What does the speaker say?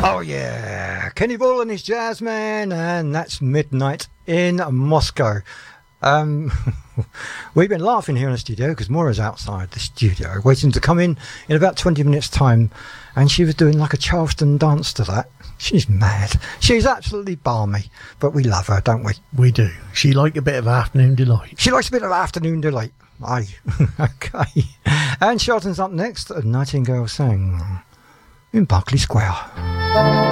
Oh yeah, Kenny Ball and his Jazz Man, and that's Midnight in Moscow. We've been laughing here in the studio because Maura's outside the studio waiting to come in about 20 minutes time, and she was doing like a Charleston dance to that. She's mad. She's absolutely balmy, but we love her, don't we? We do. She likes a bit of afternoon delight. She likes a bit of afternoon delight. Aye. Okay. And Charlton's up next. A Nightingale Sang in Berkeley Square.